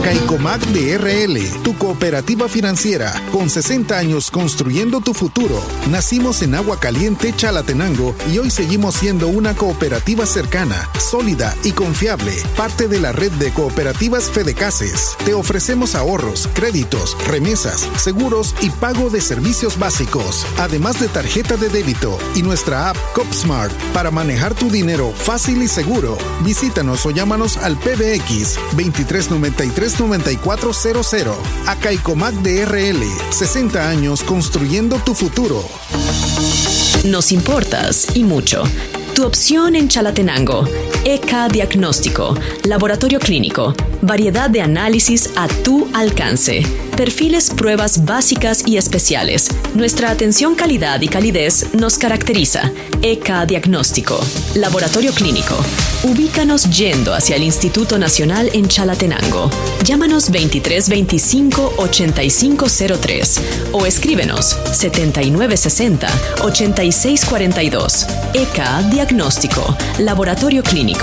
Caicomac de RL, tu cooperativa financiera, con 60 años construyendo tu futuro. Nacimos en Agua Caliente, Chalatenango, y hoy seguimos siendo una cooperativa cercana, sólida y confiable, parte de la red de cooperativas Fedecases. Te ofrecemos ahorros, créditos, remesas, seguros y pago de servicios básicos, además de tarjeta de débito y nuestra app CopSmart para manejar tu dinero fácil y seguro. Visítanos o llámanos al PBX 2393-9400. A Caicomac de RL, 60 años construyendo tu futuro. Nos importas y mucho. Tu opción en Chalatenango. ECA Diagnóstico, laboratorio clínico, variedad de análisis a tu alcance, perfiles, pruebas básicas y especiales. Nuestra atención, calidad y calidez nos caracteriza. ECA Diagnóstico, laboratorio clínico. Ubícanos yendo hacia el Instituto Nacional en Chalatenango. Llámanos 2325-8503 o escríbenos 7960-8642. ECA Diagnóstico, laboratorio clínico.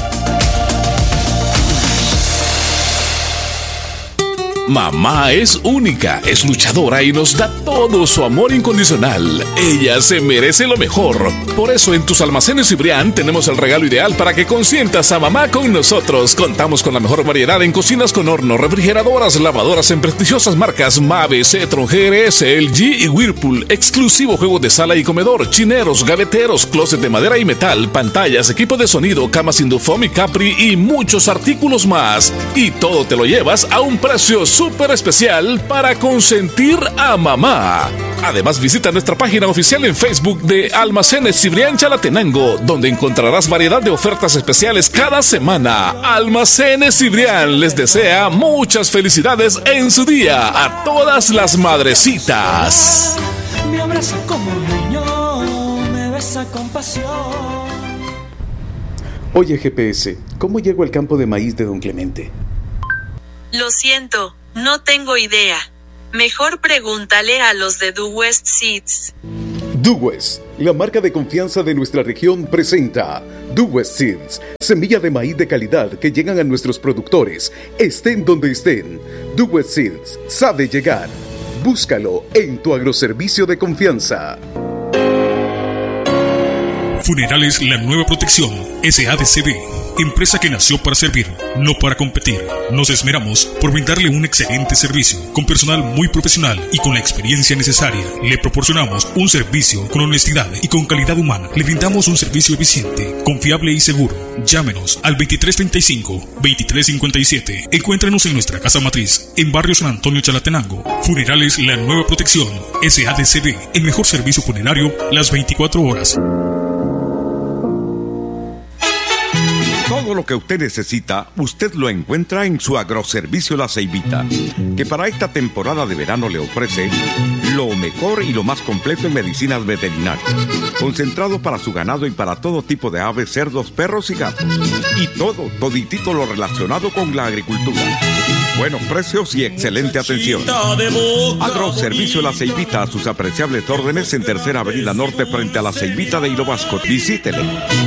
Mamá es única, es luchadora y nos da todo su amor incondicional. Ella se merece lo mejor. Por eso en tus almacenes Cibrián tenemos el regalo ideal para que consientas a mamá con nosotros. Contamos con la mejor variedad en cocinas con horno, refrigeradoras, lavadoras en prestigiosas marcas Mave, Cetron, GRS, LG y Whirlpool. Exclusivo juego de sala y comedor, chineros, gaveteros, closet de madera y metal, pantallas, equipo de sonido, camas Indufom y Capri y muchos artículos más. Y todo te lo llevas a un precio súper especial para consentir a mamá. Además, visita nuestra página oficial en Facebook de Almacenes Cibrián Chalatenango, donde encontrarás variedad de ofertas especiales cada semana. Almacenes Cibrián les desea muchas felicidades en su día a todas las madrecitas. Me abraza como un niño, me besa con pasión. Oye, GPS, ¿cómo llego al campo de maíz de Don Clemente? Lo siento, no tengo idea. Mejor pregúntale a los de Due West Seeds. Due West, la marca de confianza de nuestra región, presenta Due West Seeds, semilla de maíz de calidad que llegan a nuestros productores, estén donde estén. Due West Seeds sabe llegar. Búscalo en tu agroservicio de confianza. Funerales La Nueva Protección, SADCB, empresa que nació para servir, no para competir. Nos esmeramos por brindarle un excelente servicio, con personal muy profesional y con la experiencia necesaria. Le proporcionamos un servicio con honestidad y con calidad humana. Le brindamos un servicio eficiente, confiable y seguro. Llámenos al 2335-2357. Encuéntrenos en nuestra casa matriz, en Barrio San Antonio, Chalatenango. Funerales La Nueva Protección, SADCB, el mejor servicio funerario las 24 horas. Todo lo que usted necesita, usted lo encuentra en su agroservicio La Ceibita, que para esta temporada de verano le ofrece lo mejor y lo más completo en medicinas veterinarias, concentrado para su ganado y para todo tipo de aves, cerdos, perros y gatos, y toditito lo relacionado con la agricultura. Buenos precios y excelente atención. Agroservicio La Ceibita, a sus apreciables órdenes en Tercera Avenida Norte frente a La Ceibita de Hilo Vasco. Visítele.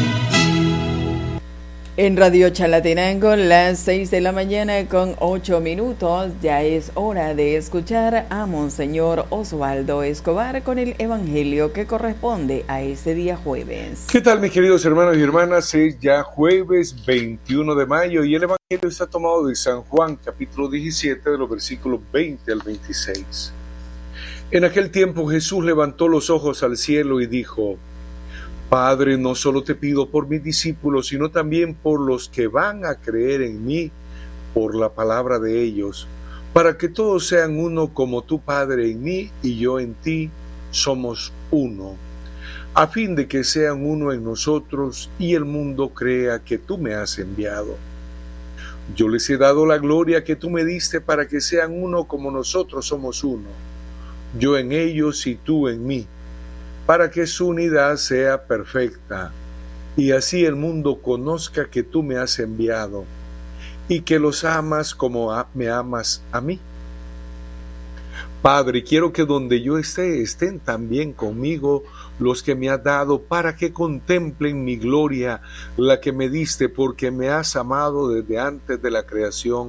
En Radio Chalatenango, las 6 de la mañana con 8 minutos, ya es hora de escuchar a Monseñor Osvaldo Escobar con el Evangelio que corresponde a este día jueves. ¿Qué tal, mis queridos hermanos y hermanas? Es ya jueves 21 de mayo y el Evangelio está tomado de San Juan, capítulo 17, de los versículos 20 al 26. En aquel tiempo Jesús levantó los ojos al cielo y dijo: Padre, no solo te pido por mis discípulos, sino también por los que van a creer en mí por la palabra de ellos, para que todos sean uno como tú, Padre, en mí y yo en ti, somos uno, a fin de que sean uno en nosotros y el mundo crea que tú me has enviado. Yo les he dado la gloria que tú me diste para que sean uno como nosotros somos uno, yo en ellos y tú en mí, para que su unidad sea perfecta, y así el mundo conozca que tú me has enviado, y que los amas como me amas a mí. Padre, quiero que donde yo esté, estén también conmigo los que me has dado, para que contemplen mi gloria, la que me diste, porque me has amado desde antes de la creación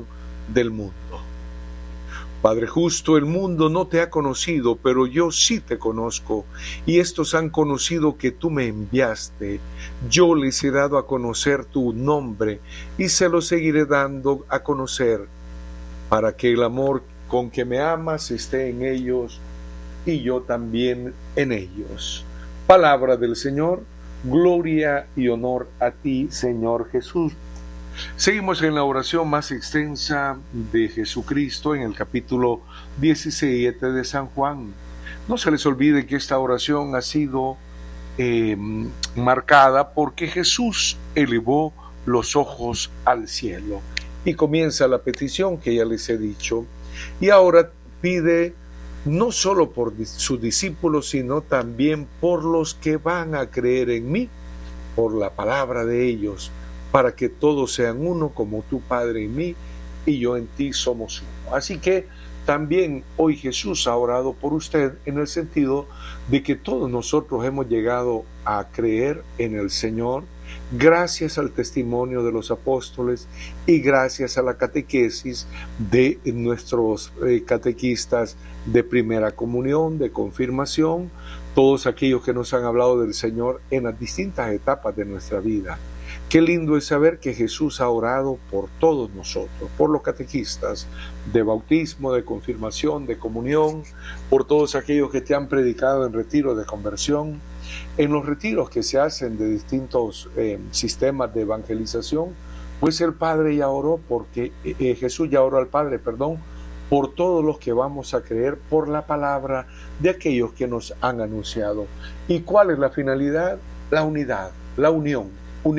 del mundo. Padre justo, el mundo no te ha conocido, pero yo sí te conozco, y estos han conocido que tú me enviaste. Yo les he dado a conocer tu nombre, y se lo seguiré dando a conocer, para que el amor con que me amas esté en ellos, y yo también en ellos. Palabra del Señor, gloria y honor a ti, Señor Jesús. Seguimos en la oración más extensa de Jesucristo en el capítulo 17 de San Juan. No se les olvide que esta oración ha sido marcada porque Jesús elevó los ojos al cielo. Y comienza la petición que ya les he dicho. Y ahora pide no solo por sus discípulos, sino también por los que van a creer en mí, por la palabra de ellos, para que todos sean uno, como tu Padre en mí y yo en ti somos uno. Así que también hoy Jesús ha orado por usted en el sentido de que todos nosotros hemos llegado a creer en el Señor gracias al testimonio de los apóstoles y gracias a la catequesis de nuestros catequistas de primera comunión, de confirmación, todos aquellos que nos han hablado del Señor en las distintas etapas de nuestra vida. Qué lindo es saber que Jesús ha orado por todos nosotros, por los catequistas de bautismo, de confirmación, de comunión, por todos aquellos que te han predicado en retiros de conversión, en los retiros que se hacen de distintos sistemas de evangelización, pues el Padre ya oró, porque Jesús ya oró al Padre, por todos los que vamos a creer por la palabra de aquellos que nos han anunciado. ¿Y cuál es la finalidad? La unidad, la unión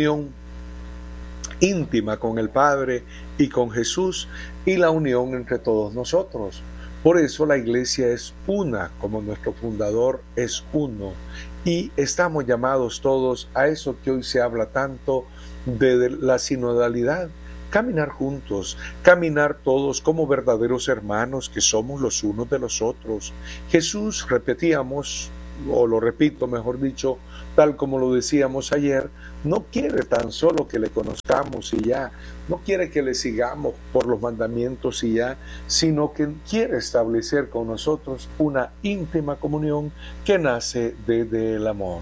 íntima con el Padre y con Jesús, y la unión entre todos nosotros. Por eso la Iglesia es una, como nuestro fundador es uno, y estamos llamados todos a eso que hoy se habla tanto de la sinodalidad, caminar juntos, caminar todos como verdaderos hermanos que somos los unos de los otros. Jesús, repetíamos, o lo repito mejor dicho, tal como lo decíamos ayer, no quiere tan solo que le conozcamos y ya, no quiere que le sigamos por los mandamientos y ya, sino que quiere establecer con nosotros una íntima comunión que nace desde el amor.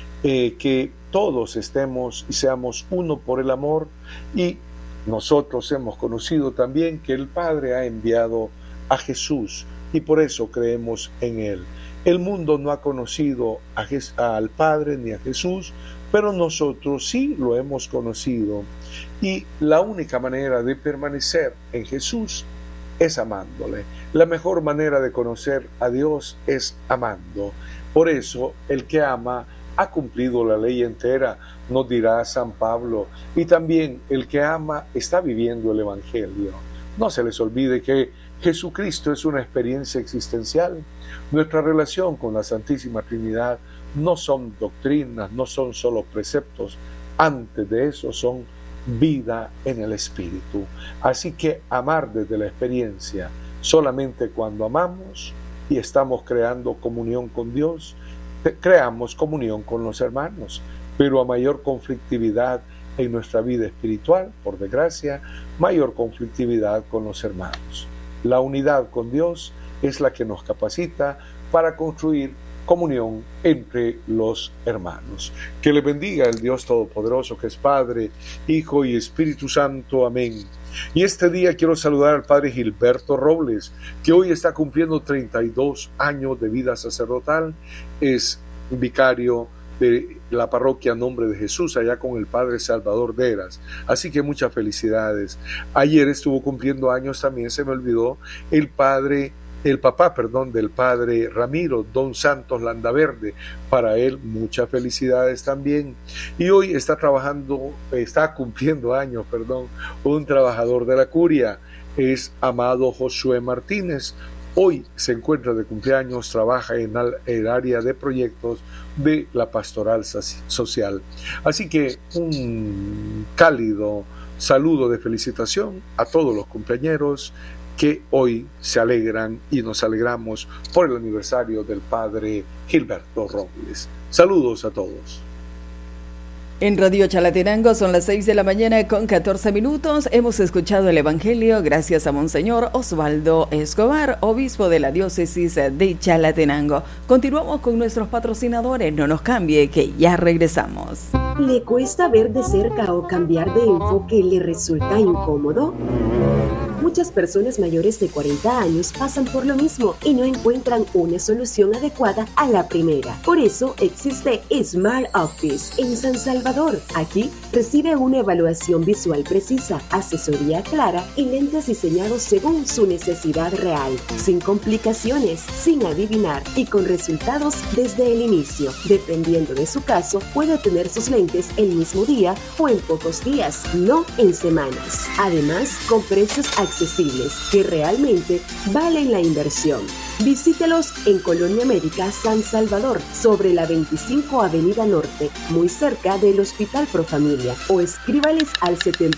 Que todos estemos y seamos uno por el amor, y nosotros hemos conocido también que el Padre ha enviado a Jesús y por eso creemos en Él. El mundo no ha conocido al Padre ni a Jesús, pero nosotros sí lo hemos conocido, y la única manera de permanecer en Jesús es amándole. La mejor manera de conocer a Dios es amando. Por eso el que ama ha cumplido la ley entera, nos dirá San Pablo, y también el que ama está viviendo el Evangelio. No se les olvide que Jesucristo es una experiencia existencial. Nuestra relación con la Santísima Trinidad no son doctrinas, no son solo preceptos. Antes de eso son vida en el Espíritu. Así que amar desde la experiencia, solamente cuando amamos y estamos creando comunión con Dios, creamos comunión con los hermanos. Pero a mayor conflictividad en nuestra vida espiritual, por desgracia, mayor conflictividad con los hermanos. La unidad con Dios es la que nos capacita para construir comunión entre los hermanos. Que le bendiga el Dios Todopoderoso, que es Padre, Hijo y Espíritu Santo. Amén. Y este día quiero saludar al Padre Gilberto Robles, que hoy está cumpliendo 32 años de vida sacerdotal. Es vicario de la parroquia Nombre de Jesús, allá con el Padre Salvador Deras. Así que muchas felicidades. Ayer estuvo cumpliendo años también, se me olvidó, el papá del Padre Ramiro, Don Santos Landaverde. Para él muchas felicidades también. Y hoy está cumpliendo años, un trabajador de la curia, es Amado Josué Martínez. Hoy se encuentra de cumpleaños, trabaja en el área de proyectos de la pastoral social. Así que un cálido saludo de felicitación a todos los cumpleañeros que hoy se alegran, y nos alegramos por el aniversario del Padre Gilberto Robles. Saludos a todos. En Radio Chalatenango son las 6 de la mañana con 14 minutos. Hemos escuchado el Evangelio gracias a Monseñor Osvaldo Escobar, obispo de la diócesis de Chalatenango. Continuamos con nuestros patrocinadores. No nos cambie, que ya regresamos. ¿Le cuesta ver de cerca o cambiar de enfoque le resulta incómodo? Muchas personas mayores de 40 años pasan por lo mismo y no encuentran una solución adecuada a la primera. Por eso existe Smart Office en San Salvador. Aquí recibe una evaluación visual precisa, asesoría clara y lentes diseñados según su necesidad real, sin complicaciones, sin adivinar y con resultados desde el inicio. Dependiendo de su caso, puede obtener sus lentes el mismo día o en pocos días, no en semanas. Además, con precios accesibles que realmente valen la inversión. Visítelos en Colonia Médica San Salvador, sobre la 25 Avenida Norte, muy cerca del Hospital Profamilia, o escríbales al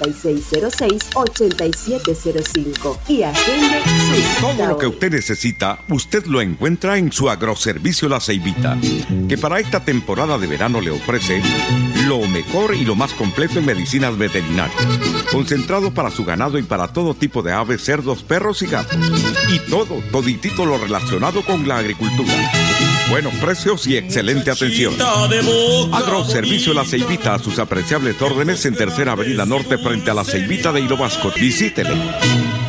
7606-8705 y agende su cita. Todo lo que usted necesita, usted lo encuentra en su agroservicio La Ceibita, que para esta temporada de verano le ofrece lo mejor y lo más completo en medicinas veterinarias, concentrado para su ganado y para todo tipo de aves, cerdos, perros y gatos, y toditito lo relacionado con la agricultura. Buenos precios y excelente atención. Agroservicio La Ceibita, a sus apreciables órdenes en Tercera Avenida Norte frente a La Ceibita de Hilo Vasco. Visítele.